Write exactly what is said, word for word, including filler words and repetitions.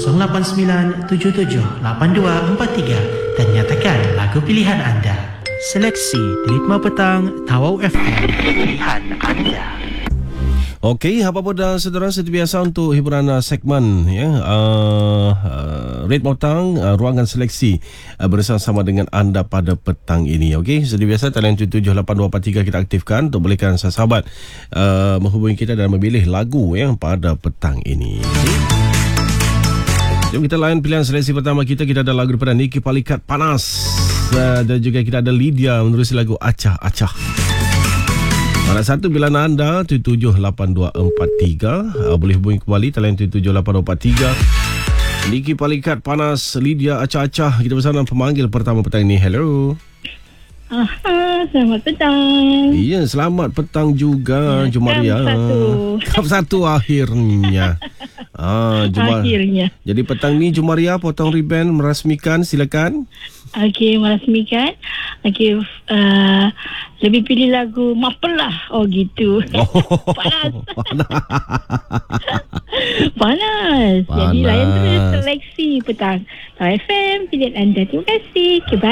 kosong lapan sembilan tujuh tujuh lapan dua empat tiga dan nyatakan lagu pilihan anda. Seleksi di Ritma Petang, Tawau F M, pilihan anda. Okey, apa-apa dah saudara, seperti biasa untuk hiburan uh, segmen ya, uh, uh, Ritma Petang, uh, ruangan seleksi uh, bersama-sama dengan anda pada petang ini. Okey, seperti biasa talian tujuh lapan dua empat tiga kita aktifkan untuk bolehkan sahabat uh, menghubungi kita dan memilih lagu yang pada petang ini. Okay? Jom kita layan pilihan seleksi pertama kita. Kita ada lagu daripada Niki Palikat, Panas, uh, dan juga kita ada Lydia menerusi lagu Acah Acah. Mana satu pilihan anda tujuh lapan dua empat tiga, uh, boleh hubungi kembali talian tujuh lapan dua empat tiga. Niki Palikat, Panas, Lydia, Acah Acah. Kita bersama pemanggil pertama petang ini. Hello. Aha, selamat petang. Iya, selamat petang juga, ya, Jumaria. Kam satu. Kam satu akhirnya. Ah, Jumar. Akhirnya. Jadi petang ni Jumaria potong ribbon merasmikan, silakan. Okey, merasmikan. Okey, uh, lebih pilih lagu Mapelah. Oh gitu. Oh. Panas. Panas. Jadi Panas. layan terus seleksi petang. Tawau F M, pilihan anda. Terima kasih. Okay, bye.